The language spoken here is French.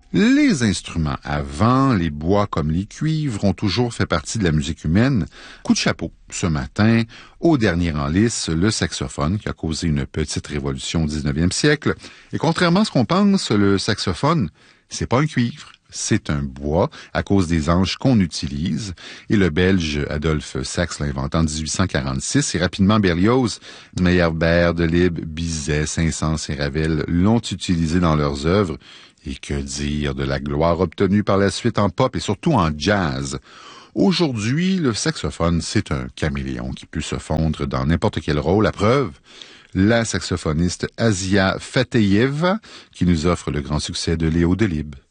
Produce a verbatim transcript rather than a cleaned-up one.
Les instruments à vent, les bois comme les cuivres, ont toujours fait partie de la musique humaine. Coup de chapeau, ce matin, au dernier en lice, le saxophone, qui a causé une petite révolution au dix-neuvième siècle. Et contrairement à ce qu'on pense, le saxophone, c'est pas un cuivre. C'est un bois, à cause des anches qu'on utilise. Et le Belge Adolphe Sax l'a inventé en dix-huit cent quarante-six. Et rapidement, Berlioz, Meyerbeer, Delibes, Bizet, Saint-Saëns et Ravel l'ont utilisé dans leurs œuvres. Et que dire de la gloire obtenue par la suite en pop et surtout en jazz. Aujourd'hui, le saxophone, c'est un caméléon qui peut se fondre dans n'importe quel rôle. La preuve, la saxophoniste Asia Fateyeva, qui nous offre le grand succès de Léo Delibes.